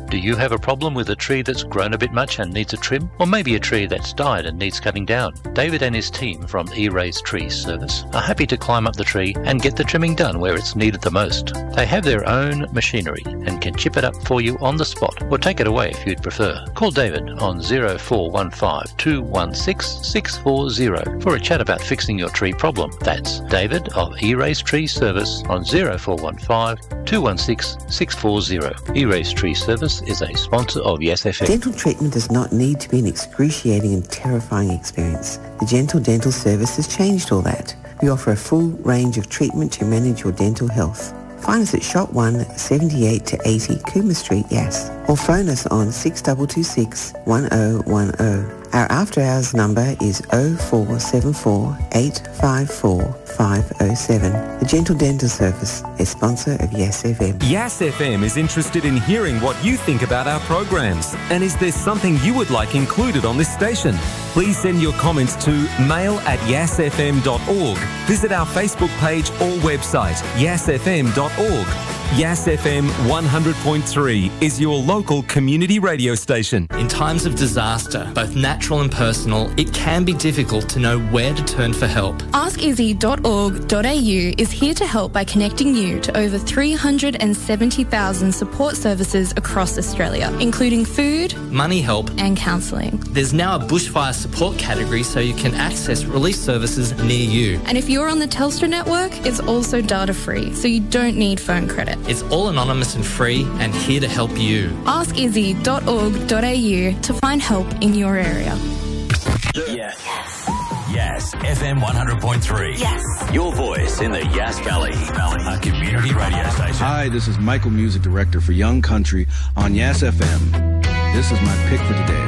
Do you have a problem with a tree that's grown a bit much and needs a trim? Or maybe a tree that's died and needs cutting down? David and his team from E-Race Tree Service are happy to climb up the tree and get the trimming done where it's needed the most. They have their own machinery and can chip it up for you on the spot or take it away if you'd prefer. Call David on 0415 216 640 for a chat about fixing your tree problem. That's David of E-Race Tree Service on 0415 216 640. E-Race Tree Service is a sponsor of Yes FM. Dental treatment does not need to be an excruciating and terrifying experience. The Gentle Dental Service has changed all that. We offer a full range of treatment to manage your dental health. Find us at Shop 1, 78 to 80 Cooma Street, Yass, or phone us on 6226 1010. Our after-hours number is 0474 854 507. The Gentle Dental Service, a sponsor of Yes FM. Yes FM is interested in hearing what you think about our programs. And is there something you would like included on this station? Please send your comments to mail@yasfm.org. Visit our Facebook page or website, yasfm.org. Yas FM 100.3 is your local community radio station. In times of disaster, both natural and personal, it can be difficult to know where to turn for help. AskIzzy.org.au is here to help by connecting you to over 370,000 support services across Australia, including food, money help and counselling. There's now a bushfire support category so you can access relief services near you. And if you're on the Telstra network, it's also data free, so you don't need phone credit. It's all anonymous and free and here to help you. AskIzzy.org.au to find help in your area. Yes. Yes, FM 100.3. Yes. Your voice in the Yass Valley. A community radio station. Hi, this is Michael, music director for Young Country on Yass FM. This is my pick for today.